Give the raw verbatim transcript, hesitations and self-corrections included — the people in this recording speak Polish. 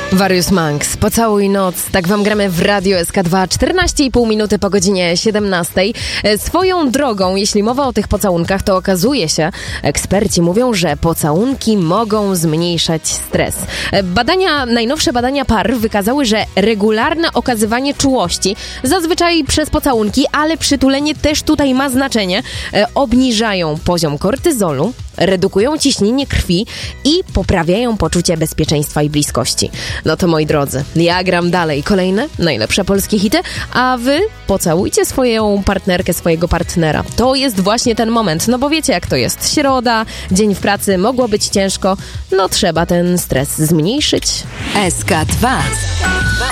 Various Monks, Pocałuj noc, tak wam gramy w Radio S K dwa, czternaście i pół minuty po godzinie siedemnastej. Swoją drogą, jeśli mowa o tych pocałunkach, to okazuje się, eksperci mówią, że pocałunki mogą zmniejszać stres. Badania, najnowsze badania par wykazały, że regularne okazywanie czułości, zazwyczaj przez pocałunki, ale przytulenie też tutaj ma znaczenie, obniżają poziom kortyzolu, redukują ciśnienie krwi i poprawiają poczucie bezpieczeństwa i bliskości. No to moi drodzy, ja gram dalej. Kolejne najlepsze polskie hity, a wy pocałujcie swoją partnerkę, swojego partnera. To jest właśnie ten moment, no bo wiecie jak to jest. Środa, dzień w pracy, mogło być ciężko, no trzeba ten stres zmniejszyć. S K dwa.